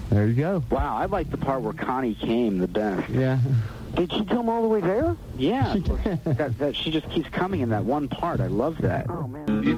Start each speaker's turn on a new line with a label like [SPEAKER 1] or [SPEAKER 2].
[SPEAKER 1] There you go.
[SPEAKER 2] Wow, I like the part where Connie came the best.
[SPEAKER 1] Yeah.
[SPEAKER 3] Did she come all the way there?
[SPEAKER 2] Yeah, that she just keeps coming in that one part. I love that.
[SPEAKER 3] Oh, man.